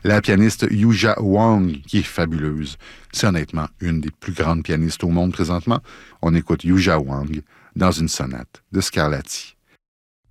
la pianiste Yuja Wang, qui est fabuleuse. C'est honnêtement une des plus grandes pianistes au monde présentement. On écoute Yuja Wang dans une sonate de Scarlatti.